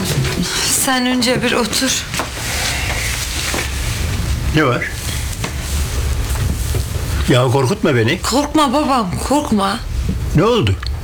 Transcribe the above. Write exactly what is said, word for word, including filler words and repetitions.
Sen önce bir otur. Ne var? Ya korkutma beni. Korkma babam, korkma. Ne oldu?